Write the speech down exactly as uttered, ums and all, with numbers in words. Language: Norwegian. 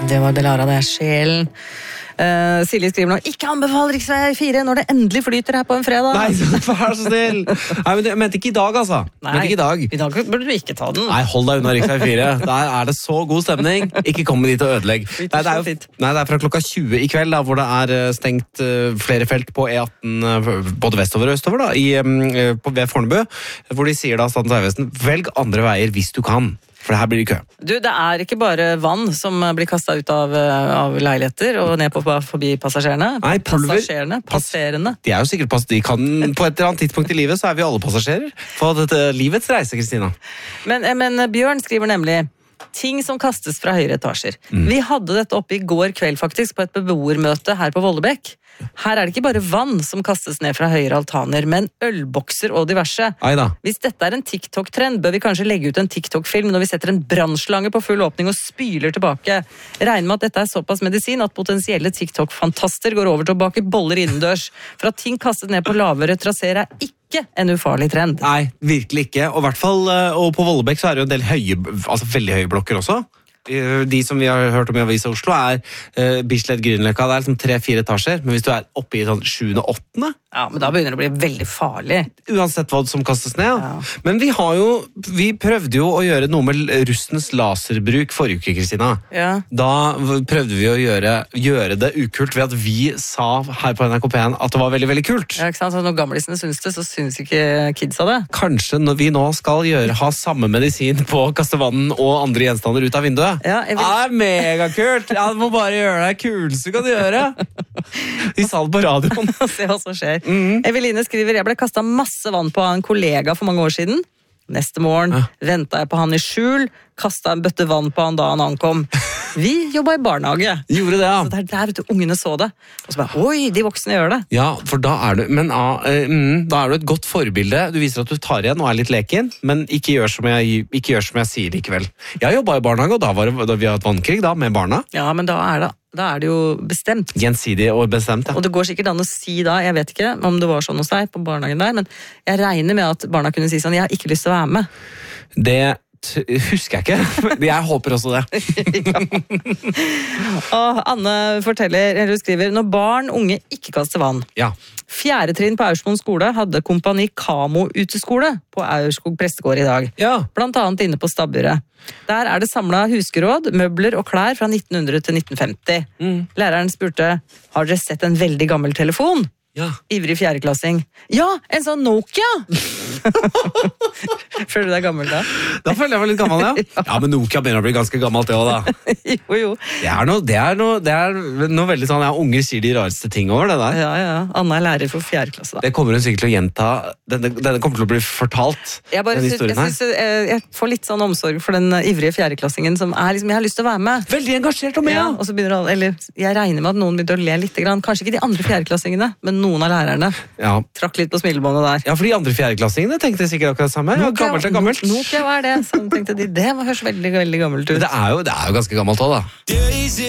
Det var Delara, det er sjelen. Uh, Silje skriver nå, ikke anbefal riksvei fire når det endelig flyter her på en fredag. Nei, vær så snill. Nei, men jeg mente ikke i dag, altså. Nei, mente ikke i dag. I dag burde du ikke ta den. Nei, hold deg unna riksvei fire. Der er det så god stemning. Ikke kom med dit og ødelegg. Nei, det er, jo, nei, det er fra klokka tjue i kveld, da, hvor det er stengt uh, flere felt på E atten, uh, både vestover og østover, da, i, um, på, ved Fornebu, hvor de sier da, Statens vegvesen, velg andre veier hvis du kan. For det her blir det kø. Du, det er ikke bare vann som blir kastet ut av, av leiligheter og ned på forbi passasjerene. Nei, pulver. Passasjerene, passerende. De er jo sikkert pass, de kan, på et eller annet tidspunkt i livet så er vi alle passasjerer. For dette livets reise, Kristina. Men, men Bjørn skriver nemlig ting som kastes fra høyere etasjer. Mm. Vi hadde dette oppe i går kveld faktisk på et beboermøte her på Vollebekk. Her er det ikke bare vann som kastes ned fra høyere altaner, men ølbokser og diverse. Aida. Hvis dette er en TikTok-trend, bør vi kanskje legge ut en TikTok-film når vi setter en brannslange på full åpning og spyler tilbake. Regner med at dette er såpass medisin at potensielle TikTok-fantaster går over til å bake boller innendørs. For at ting kastet ned på lavere traseer er ikke en ufarlig trend. Nei, virkelig ikke. Og, i hvert fall, og på Vollebekk så er det jo en del høye, altså veldig høye blokker også. De som vi har hørt om i Avisa Oslo er uh, Bislett Grünerløkka, det er liksom tre-fire etasjer, men hvis du er oppe i sånn sjuende og åttende, ja, men da begynner det å bli veldig farlig. Uansett hva som kastes ned. Ja. Men vi har jo, vi prøvde jo å gjøre noe med rustens laserbruk forrige uke, Kristina. Ja. Da prøvde vi å gjøre, gjøre det ukult ved at vi sa her på N R K P en at det var veldig, veldig kult. Ja, ikke sant? Så når gamlisene syns det, så syns ikke kidsa det. Kanskje når vi nå skal gjøre, ha samme medisin på å kaste vann og andre gjenstander ut av vinduet. Ja, jeg vil... Det er megakult! Ja, du må bare gjøre det kuleste du kan gjøre. Vi sa det på radioen. Se hva som skjer. Mm. Eveline skriver, jeg ble kastet masse vann på av en kollega for mange år siden. Neste morgen ja. ventet jeg på han i skjul, kastet en bøtte vann på han da han ankom. Vi jobbet i barnehage. Gjorde det, ja. Så der, der ute, ungene så det. Og så bare, oi, de voksne gjør det. Ja, for da er du, men, ah, mm, da er du et godt forbilde. Du viser at du tar igjen og er litt leken, men ikke gjør som jeg, ikke gjør som jeg sier likevel. Jeg jobbet i barnehage, og da var det, da vi hadde et vannkrig da, med barna. Ja, men da er det, da er det jo bestemt. Gjensidig og bestemt, ja. Og det går sikkert an å si da, jeg vet ikke om det var sånn hos deg på barnehagen der, men jeg regner med at barna kunne si sånn, jeg har ikke lyst til å være med. Det husker jeg ikke. Jeg håper også det. Og Anne forteller, eller skriver, når barn unge ikke kaster vann. Ja. Fjerde trinn på Aursmoen skole hadde kompani Kamo uteskole på Aurskog prestegård i dag. Ja. Blant annet inne på stabburet. Der er det samlet huskeråd, møbler og klær fra nitten hundre til nitten femti. Mm. Læreren spurte, har dere sett en veldig gammel telefon? Ja. Ivrig fjerdeklassing. Ja, en sånn Nokia! Føler du deg gammel da? Da føler jeg meg litt gammel, ja. Ja, men Nokia begynner å bli ganske gammelt det også, da. Jo, jo. Det er noe, det er noe, det er noe veldig sånn, ja, unger sier de rareste ting over det der. Ja, ja. Anna er lærer for fjerde klasse, da. Det kommer hun sikkert til å gjenta. Denne, denne kommer til å bli fortalt, jeg bare den synes, historien jeg, synes, jeg, jeg får litt sånn omsorg for den ivrige fjerdeklassingen som er liksom, jeg har lyst til å være med. Veldig engasjert og med, ja. Og så begynner alle, eller jeg regner med at noen begynner å le litt, kanskje ikke de andre fjerdeklassingene, men noen av lærerne. Ja. Trakk litt på smilebåndet der. Ja, for de andre fjerdeklassingene tenkte sikkert akkurat samme. Ja, gammelt er gammelt. Nokia, hva er det? Så tenkte de, det høres veldig, veldig gammelt ut. Det er jo, det er jo ganske gammelt også, da.